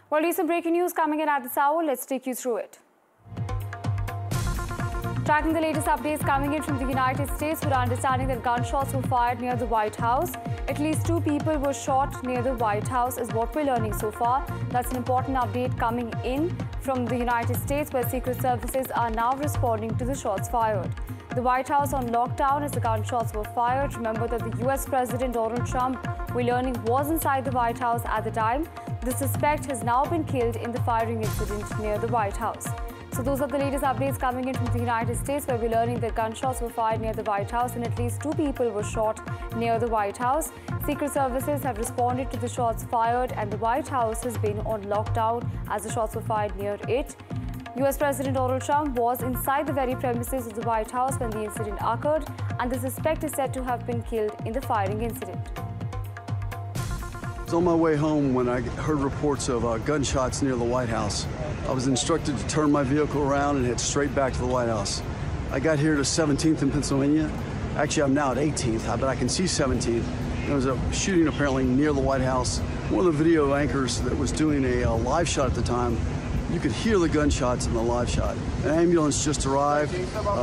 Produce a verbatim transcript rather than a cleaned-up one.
Well, recent breaking news coming in at this hour. Let's take you through it. Tracking the latest updates coming in from the United States, we're understanding that gunshots were fired near the White House. At least two people were shot near the White House is what we're learning so far. That's an important update coming in from the United States, where Secret Services are now responding to the shots fired. The White House on lockdown as the gunshots were fired. Remember that the U S President Donald Trump, we're learning, was inside the White House at the time. The suspect has now been killed in the firing incident near the White House. So those are the latest updates coming in from the United States, where we're learning that gunshots were fired near the White House and at least two people were shot near the White House. Secret Services have responded to the shots fired, and the White House has been on lockdown as the shots were fired near it. U S President Donald Trump was inside the very premises of the White House when the incident occurred, and the suspect is said to have been killed in the firing incident. I was on my way home when I heard reports of uh, gunshots near the White House. I was instructed to turn my vehicle around and head straight back to the White House. I got here to seventeenth in Pennsylvania. Actually, I'm now at eighteenth, but I can see seventeenth. There was a shooting apparently near the White House. One of the video anchors that was doing a uh, live shot at the time, you could hear the gunshots in the live shot. An ambulance just arrived. Uh,